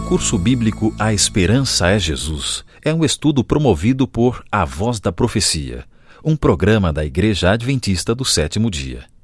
Curso Bíblico A Esperança é Jesus é um estudo promovido por A Voz da Profecia, um programa da Igreja Adventista do Sétimo Dia.